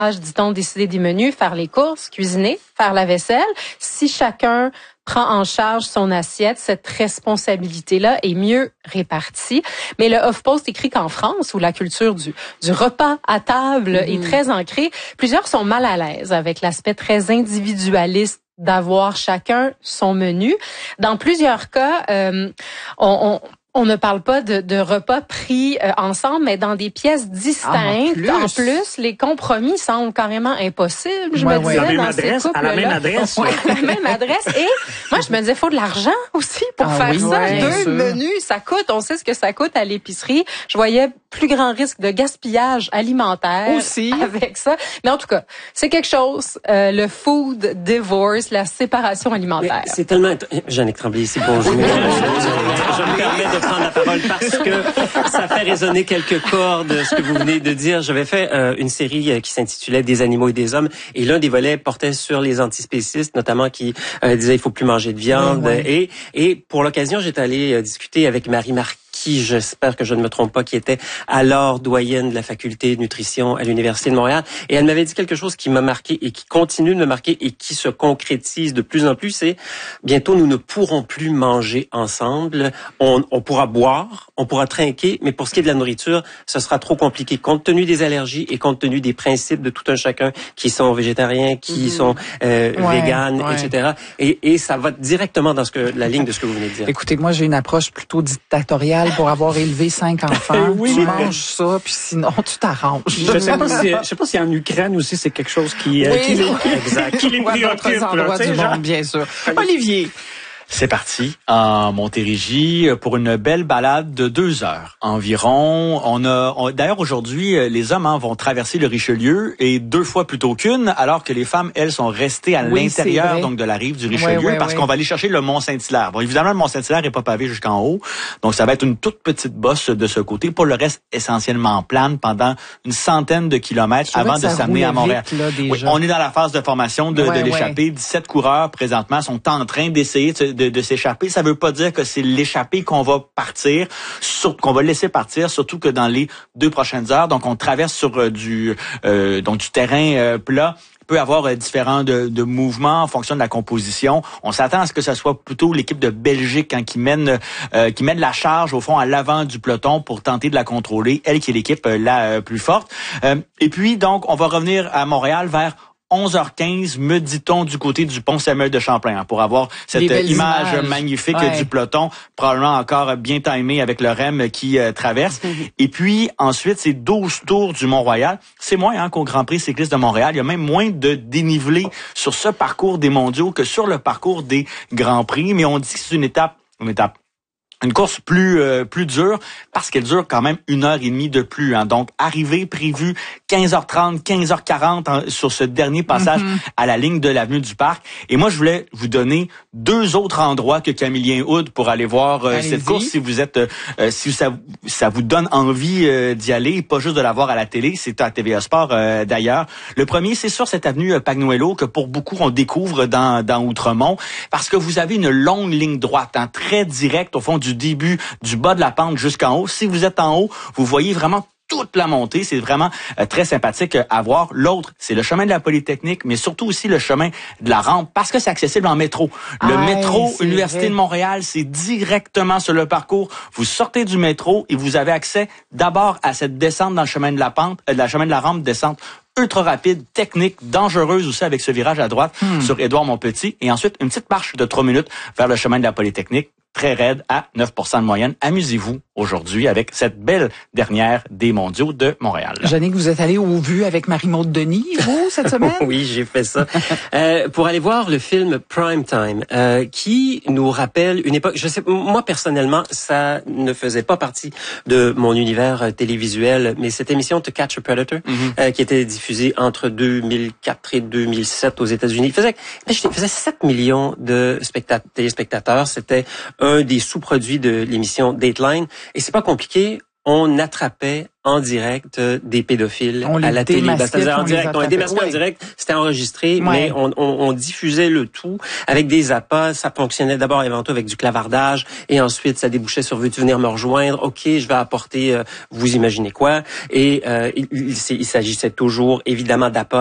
dit-on, décider des menus, faire les courses, cuisiner, faire la vaisselle. Si chacun prend en charge son assiette, cette responsabilité-là est mieux répartie. Mais le HuffPost écrit qu'en France, où la culture du repas à table est très ancrée, plusieurs sont mal à l'aise avec l'aspect très individualiste d'avoir chacun son menu. Dans plusieurs cas, on ne parle pas de repas pris ensemble, mais dans des pièces distinctes. En plus, les compromis semblent carrément impossibles. Je me disais dans ces couples-là. À la même adresse. Ouais, à la même adresse. Et moi, je me disais, il faut de l'argent aussi pour faire ça. Ouais, 2 menus, ça coûte. On sait ce que ça coûte à l'épicerie. Je voyais plus grand risque de gaspillage alimentaire aussi avec ça. Mais en tout cas, c'est quelque chose. Le food divorce, la séparation alimentaire. Mais c'est tellement... Jannick Tremblay ici, bonjour. Je me permets de prendre la parole parce que ça fait résonner quelques cordes, ce que vous venez de dire. J'avais fait une série qui s'intitulait Des animaux et des hommes, et l'un des volets portait sur les antispécistes, notamment qui disaient il faut plus manger de viande. Et pour l'occasion, j'étais allé discuter avec Marie Marquis, qui, j'espère que je ne me trompe pas, qui était alors doyenne de la faculté de nutrition à l'Université de Montréal. Et elle m'avait dit quelque chose qui m'a marqué et qui continue de me marquer et qui se concrétise de plus en plus, c'est bientôt nous ne pourrons plus manger ensemble. On pourra boire, on pourra trinquer, mais pour ce qui est de la nourriture, ce sera trop compliqué compte tenu des allergies et compte tenu des principes de tout un chacun qui sont végétariens, qui sont véganes, etc. Et ça va directement dans la ligne de ce que vous venez de dire. Écoutez, moi, j'ai une approche plutôt dictatoriale pour avoir élevé 5 enfants. Tu manges ça, puis sinon, tu t'arranges. Je sais pas si en Ukraine aussi, c'est quelque chose qui les préoccupe. Endroits du monde, bien sûr. Olivier. C'est parti en Montérégie pour une belle balade de 2 heures environ. D'ailleurs, aujourd'hui, les hommes vont traverser le Richelieu et 2 fois plutôt qu'une, alors que les femmes, elles, sont restées à l'intérieur donc de la rive du Richelieu parce qu'on va aller chercher le Mont-Saint-Hilaire. Bon, évidemment, le Mont-Saint-Hilaire est pas pavé jusqu'en haut, donc ça va être une toute petite bosse de ce côté. Pour le reste, essentiellement plane pendant une centaine de kilomètres avant de s'amener à Montréal. Vite, on est dans la phase de formation de l'échappée. 17 coureurs présentement sont en train d'essayer de s'échapper. Ça veut pas dire que c'est l'échappée qu'on va partir, qu'on va laisser partir, surtout que dans les 2 prochaines heures. Donc, on traverse sur du terrain plat. Il peut y avoir différents de mouvements en fonction de la composition. On s'attend à ce que ce soit plutôt l'équipe de Belgique qui mène la charge au fond à l'avant du peloton pour tenter de la contrôler. Elle qui est l'équipe la plus forte. Et puis, donc, on va revenir à Montréal vers 11h15, me dit-on, du côté du pont Samuel de Champlain, pour avoir cette image magnifique du peloton, probablement encore bien timé avec le REM qui traverse. Et puis, ensuite, c'est 12 tours du Mont-Royal. C'est moins qu'au Grand Prix cycliste de Montréal. Il y a même moins de dénivelé sur ce parcours des mondiaux que sur le parcours des Grands Prix. Mais on dit que c'est une course plus dure parce qu'elle dure quand même 1h30 de plus. Donc, arrivée prévue 15h30, 15h40 sur ce dernier passage à la ligne de l'avenue du Parc. Et moi, je voulais vous donner 2 autres endroits que Camillien Hood pour aller voir cette course. Si vous êtes, si ça vous donne envie d'y aller, pas juste de la voir à la télé, c'est à TVA Sport d'ailleurs. Le premier, c'est sur cette avenue Pagnuelo que pour beaucoup on découvre dans Outremont parce que vous avez une longue ligne droite, très directe au fond du début, du bas de la pente jusqu'en haut. Si vous êtes en haut, vous voyez vraiment toute la montée. C'est vraiment très sympathique à voir. L'autre, c'est le chemin de la Polytechnique, mais surtout aussi le chemin de la rampe parce que c'est accessible en métro. Le métro Université de Montréal, c'est directement sur le parcours. Vous sortez du métro et vous avez accès d'abord à cette descente dans le chemin de la pente, le chemin de la rampe, descente ultra rapide, technique, dangereuse aussi avec ce virage à droite sur Édouard-Montpetit. Et ensuite, une petite marche de 3 minutes vers le chemin de la Polytechnique. Très raide à 9% de moyenne. Amusez-vous aujourd'hui avec cette belle dernière des mondiaux de Montréal. Jannick, vous êtes allé au Vu avec Marie-Maude Denis, vous, cette semaine? Oui, j'ai fait ça. Pour aller voir le film Prime Time, qui nous rappelle une époque, je sais, moi personnellement, ça ne faisait pas partie de mon univers télévisuel, mais cette émission To Catch a Predator, qui était diffusée entre 2004 et 2007 aux États-Unis, faisait 7 millions de téléspectateurs. C'était un des sous-produits de l'émission Dateline. Et c'est pas compliqué. on attrapait en direct des pédophiles à la télé. C'est-à-dire en direct. On les démasquait en direct. C'était enregistré, mais on diffusait le tout avec des appâts. Ça fonctionnait d'abord et avant tout avec du clavardage et ensuite ça débouchait sur veux-tu venir me rejoindre? OK, je vais apporter, vous imaginez quoi? Et il s'agissait toujours évidemment d'appâts